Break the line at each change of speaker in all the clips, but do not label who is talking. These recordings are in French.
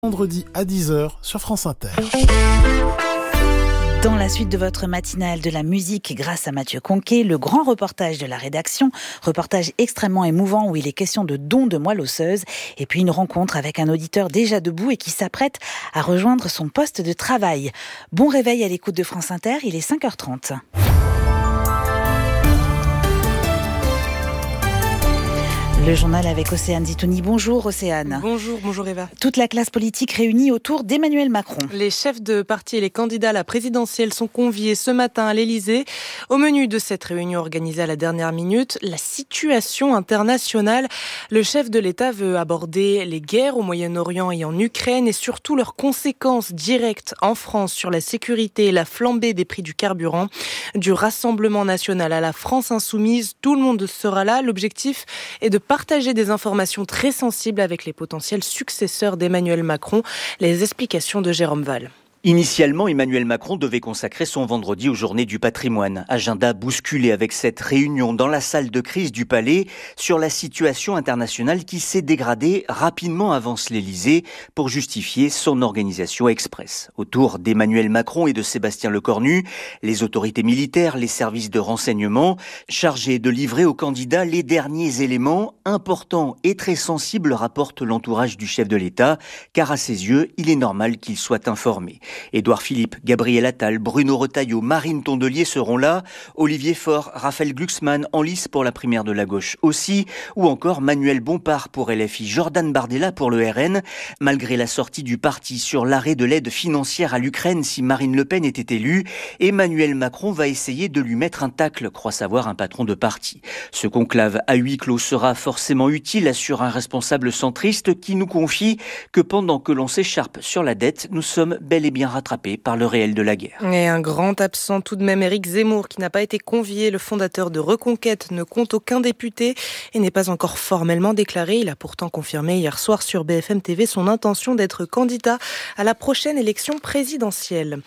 Vendredi à 10h sur France Inter.
Dans la suite de votre matinale de la musique grâce à Mathieu Conquet, le grand reportage de la rédaction, reportage extrêmement émouvant où il est question de dons de moelle osseuse, et puis une rencontre avec un auditeur déjà debout et qui s'apprête à rejoindre son poste de travail. Bon réveil à l'écoute de France Inter, il est 5h30. Le journal avec Océane Zitouni. Bonjour Océane.
Bonjour Eva.
Toute la classe politique réunie autour d'Emmanuel Macron.
Les chefs de parti et les candidats à la présidentielle sont conviés ce matin à l'Élysée. Au menu de cette réunion organisée à la dernière minute, la situation internationale. Le chef de l'État veut aborder les guerres au Moyen-Orient et en Ukraine et surtout leurs conséquences directes en France sur la sécurité et la flambée des prix du carburant. Du Rassemblement national à la France insoumise, tout le monde sera là. L'objectif est de partager des informations très sensibles avec les potentiels successeurs d'Emmanuel Macron. Les explications de Jérôme Val.
Initialement, Emmanuel Macron devait consacrer son vendredi aux Journées du patrimoine. Agenda bousculé avec cette réunion dans la salle de crise du Palais sur la situation internationale qui s'est dégradée rapidement, avance l'Élysée, pour justifier son organisation express. Autour d'Emmanuel Macron et de Sébastien Lecornu, les autorités militaires, les services de renseignement, chargés de livrer aux candidats les derniers éléments importants et très sensibles, rapporte l'entourage du chef de l'État, car à ses yeux, il est normal qu'il soit informé. Édouard Philippe, Gabriel Attal, Bruno Retailleau, Marine Tondelier seront là, Olivier Faure, Raphaël Glucksmann en lice pour la primaire de la gauche aussi, ou encore Manuel Bompard pour LFI, Jordan Bardella pour le RN. Malgré la sortie du parti sur l'arrêt de l'aide financière à l'Ukraine si Marine Le Pen était élue, Emmanuel Macron va essayer de lui mettre un tacle, croit savoir un patron de parti. Ce conclave à huis clos sera forcément utile, assure un responsable centriste qui nous confie que pendant que l'on s'écharpe sur la dette, nous sommes bel et bien rattrapé par le réel de la guerre.
Et un grand absent tout de même, Éric Zemmour, qui n'a pas été convié. Le fondateur de Reconquête ne compte aucun député et n'est pas encore formellement déclaré. Il a pourtant confirmé hier soir sur BFM TV son intention d'être candidat à la prochaine élection présidentielle.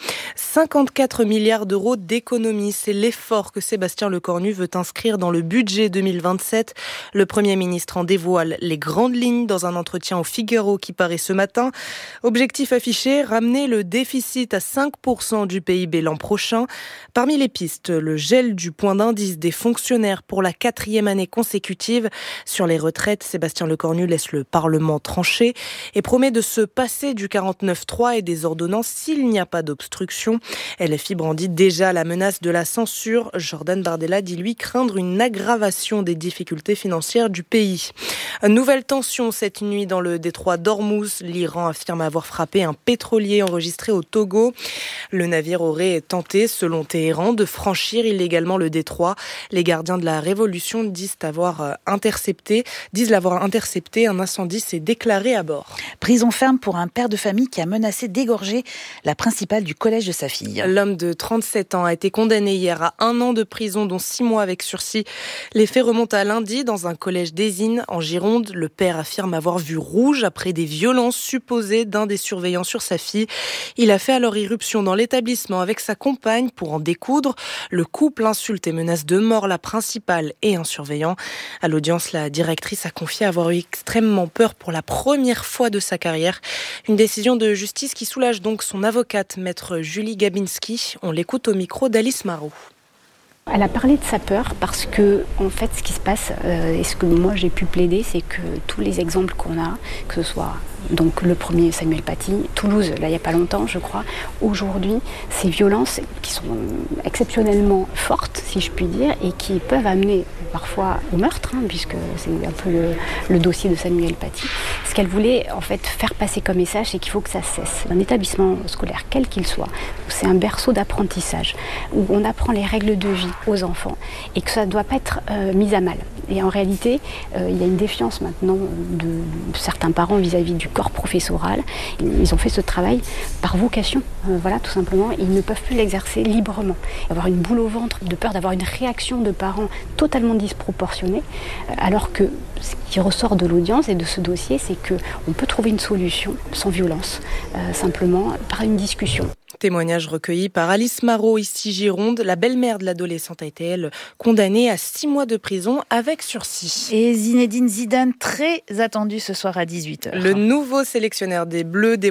54 milliards d'euros d'économies, c'est l'effort que Sébastien Lecornu veut inscrire dans le budget 2027. Le Premier ministre en dévoile les grandes lignes dans un entretien au Figaro qui paraît ce matin. Objectif affiché, ramener le déficit à 5% du PIB l'an prochain. Parmi les pistes, le gel du point d'indice des fonctionnaires pour la 4e année consécutive. Sur les retraites, Sébastien Lecornu laisse le Parlement trancher et promet de se passer du 49.3 et des ordonnances s'il n'y a pas d'obstruction. LFI brandit déjà la menace de la censure. Jordan Bardella dit lui craindre une aggravation des difficultés financières du pays. Nouvelle tension cette nuit dans le détroit d'Ormuz. L'Iran affirme avoir frappé un pétrolier enregistré au Togo. Le navire aurait tenté, selon Téhéran, de franchir illégalement le détroit. Les gardiens de la révolution disent l'avoir intercepté. Un incendie s'est déclaré à bord.
Prison ferme pour un père de famille qui a menacé d'égorger la principale du collège de sa fille.
L'homme de 37 ans a été condamné hier à 1 an de prison, dont 6 mois avec sursis. Les faits remontent à lundi dans un collège d'Ésine, en Gironde. Le père affirme avoir vu rouge après des violences supposées d'un des surveillants sur sa fille. Il a fait alors irruption dans l'établissement avec sa compagne pour en découdre. Le couple insulte et menace de mort la principale et un surveillant. À l'audience, la directrice a confié avoir eu extrêmement peur pour la première fois de sa carrière. Une décision de justice qui soulage donc son avocate, maître Julie Gabinski. On l'écoute au micro d'Alice Marot.
Elle a parlé de sa peur parce que, en fait, ce qui se passe, et ce que moi j'ai pu plaider, c'est que tous les exemples qu'on a, que ce soit donc le premier Samuel Paty, Toulouse, là il n'y a pas longtemps je crois, aujourd'hui, ces violences qui sont exceptionnellement fortes, si je puis dire, et qui peuvent amener parfois au meurtre, puisque c'est un peu le dossier de Samuel Paty. Ce qu'elle voulait en fait faire passer comme message, c'est qu'il faut que ça cesse. Un établissement scolaire, quel qu'il soit, c'est un berceau d'apprentissage, où on apprend les règles de vie aux enfants, et que ça ne doit pas être mis à mal. Et en réalité, il y a une défiance maintenant de certains parents vis-à-vis du corps professoral. Ils ont fait ce travail par vocation, voilà, tout simplement. Ils ne peuvent plus l'exercer librement. Avoir une boule au ventre, de peur d'avoir une réaction de parents totalement disproportionnée, alors que ce qui ressort de l'audience et de ce dossier, c'est qu'on peut trouver une solution sans violence, simplement par une discussion.
Témoignage recueilli par Alice Marot, ici Gironde. La belle-mère de l'adolescente a été, elle, condamnée à 6 mois de prison avec sursis.
Et Zinedine Zidane, très attendu ce soir à 18h.
Le nouveau sélectionneur des Bleus